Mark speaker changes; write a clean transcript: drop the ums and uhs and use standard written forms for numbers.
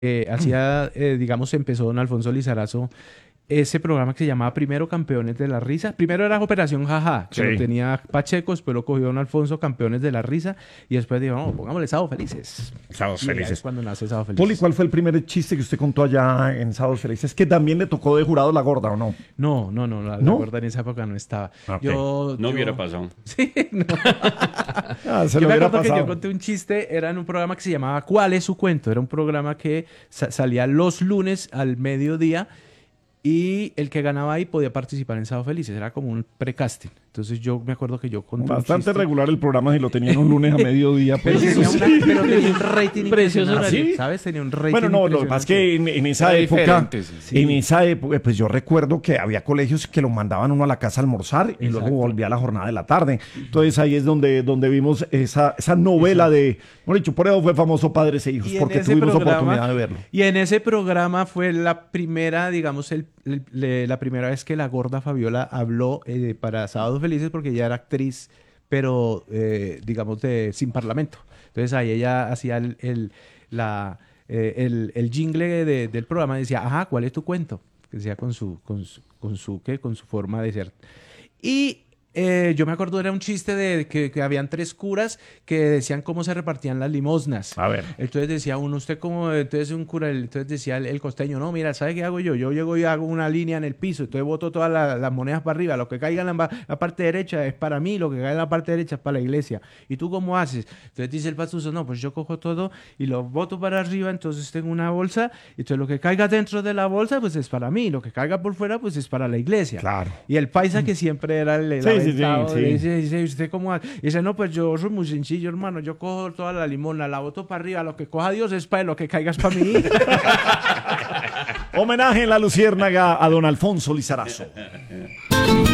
Speaker 1: hacía, digamos, empezó don Alfonso Lizarazo ese programa que se llamaba primero Campeones de la Risa. Primero era Operación Jaja, que
Speaker 2: Sí.
Speaker 1: lo tenía Pacheco, después lo cogió don Alfonso, Campeones de la Risa, y después dijo, no, pongámosle Sábado Felices.
Speaker 2: Sábados
Speaker 1: Y ahí
Speaker 2: Felices.
Speaker 1: es cuando nace Sábado
Speaker 2: Poli,
Speaker 1: Felices.
Speaker 2: ¿cuál fue el primer chiste que usted contó allá en Sábados Felices? ¿Que también le tocó de jurado la gorda o no?
Speaker 1: No, la
Speaker 2: ¿No?
Speaker 1: gorda en esa época no estaba.
Speaker 2: Ok.
Speaker 3: No hubiera pasado.
Speaker 1: Sí, no.
Speaker 2: Ah, se
Speaker 1: Yo
Speaker 2: lo
Speaker 1: me
Speaker 2: hubiera
Speaker 1: acuerdo que
Speaker 2: pasado.
Speaker 1: yo conté un chiste, era en un programa que se llamaba ¿Cuál es su cuento? Era un programa que salía los lunes al mediodía y el que ganaba ahí podía participar en Sábado Felices, era como un pre-casting. Entonces yo me acuerdo que yo conté un
Speaker 2: Bastante
Speaker 1: chiste.
Speaker 2: regular el programa si lo tenían un lunes a mediodía.
Speaker 1: Pero
Speaker 2: Pues,
Speaker 1: tenía,
Speaker 2: eso
Speaker 1: una-
Speaker 2: sí.
Speaker 1: pero tenía un rating
Speaker 4: Precioso
Speaker 1: impresionante,
Speaker 2: horario.
Speaker 1: ¿sabes? Tenía un rating
Speaker 2: Bueno, no, lo que pasa es que en esa
Speaker 3: Era
Speaker 2: época,
Speaker 3: diferente, sí.
Speaker 2: en esa época, pues yo recuerdo que había colegios que lo mandaban uno a la casa a almorzar y
Speaker 1: Exacto.
Speaker 2: luego volvía a la jornada de la tarde. Entonces ahí es donde vimos esa novela de, bueno, dicho, por eso fue famoso Padres e Hijos,
Speaker 1: Y en
Speaker 2: porque
Speaker 1: ese
Speaker 2: tuvimos
Speaker 1: programa-
Speaker 2: oportunidad de verlo.
Speaker 1: Y en ese programa fue la primera, digamos, la primera vez que la gorda Fabiola habló para Sábados Felices porque ella era actriz, pero digamos sin parlamento. Entonces ahí ella hacía el jingle del programa y decía, ajá, ¿cuál es tu cuento? Que decía con su forma de ser. Y yo me acuerdo, era un chiste de que habían tres curas que decían cómo se repartían las limosnas.
Speaker 2: A ver.
Speaker 1: Entonces decía uno, usted como, entonces un cura, entonces decía el costeño, no, mira, ¿sabe qué hago yo? Yo llego y hago una línea en el piso, entonces boto todas las monedas para arriba, lo que caiga en la parte derecha es para mí, lo que caiga en la parte derecha es para la iglesia. ¿Y tú cómo haces? Entonces dice el pastuso, no, pues yo cojo todo y lo boto para arriba, entonces tengo una bolsa, y entonces lo que caiga dentro de la bolsa, pues es para mí, lo que caiga por fuera, pues es para la iglesia.
Speaker 2: Claro.
Speaker 1: Y el paisa que siempre era el
Speaker 2: Sí,
Speaker 1: aventado,
Speaker 2: sí.
Speaker 1: dice, ¿usted cómo hace? Y dice, no, pues yo soy muy sencillo, hermano. Yo cojo toda la limona, la boto para arriba, lo que coja Dios es para él, lo que caiga es para mí.
Speaker 2: Homenaje en La Luciérnaga a don Alfonso Lizarazo.